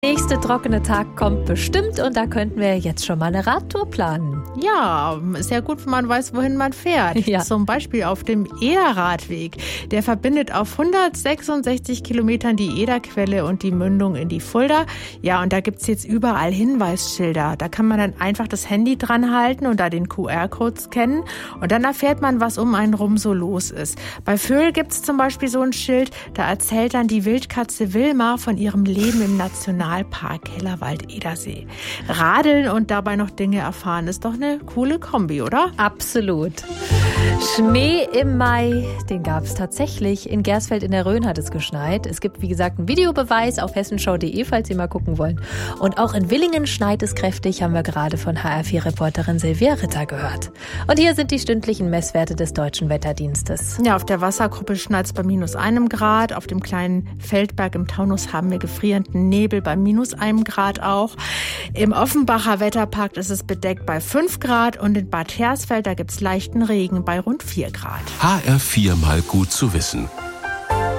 Nächste trockene Tag kommt bestimmt und da könnten wir jetzt schon mal eine Radtour planen. Ja, ist ja gut, wenn man weiß, wohin man fährt. Ja. Zum Beispiel auf dem Ederradweg. Der verbindet auf 166 Kilometern die Ederquelle und die Mündung in die Fulda. Ja, und da gibt's jetzt überall Hinweisschilder. Da kann man dann einfach das Handy dran halten und da den QR-Code scannen. Und dann erfährt man, was um einen rum so los ist. Bei Vöhl gibt's zum Beispiel so ein Schild, da erzählt dann die Wildkatze Wilma von ihrem Leben im Nationalpark Hellerwald-Edersee. Radeln und dabei noch Dinge erfahren, ist doch eine coole Kombi, oder? Absolut. Schnee im Mai, den gab es tatsächlich. In Gersfeld in der Rhön hat es geschneit. Es gibt, wie gesagt, einen Videobeweis auf hessenschau.de, falls Sie mal gucken wollen. Und auch in Willingen schneit es kräftig, haben wir gerade von HR4-Reporterin Silvia Ritter gehört. Und hier sind die stündlichen Messwerte des Deutschen Wetterdienstes. Ja, auf der Wasserkuppe schneit es bei -1 Grad. Auf dem kleinen Feldberg im Taunus haben wir gefrierenden Nebel bei -1 Grad auch. Im Offenbacher Wetterpark ist es bedeckt bei 5 Grad und in Bad Hersfeld, da gibt es leichten Regen bei rund 4 Grad. HR4 mal gut zu wissen.